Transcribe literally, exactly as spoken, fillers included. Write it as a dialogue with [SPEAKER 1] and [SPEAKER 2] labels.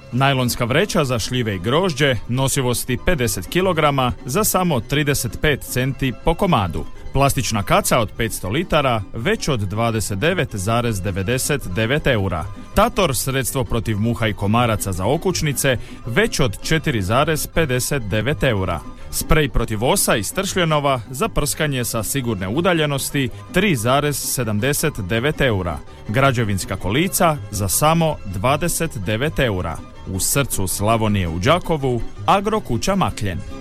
[SPEAKER 1] Najlonska vreća za šljive i grožđe nosivosti pedeset kilograma za samo trideset pet centi po komadu. Plastična kaca od petsto litara već od dvadeset devet zarez devedeset devet eura. Tator, sredstvo protiv muha i komaraca za okućnice, već od četiri zarez pedeset devet eura. Sprej protiv osa i stršljenova za prskanje sa sigurne udaljenosti tri zarez sedamdeset devet eura. Građevinska kolica za samo dvadeset devet eura. U srcu Slavonije u Đakovu, Agrokuća Makljen.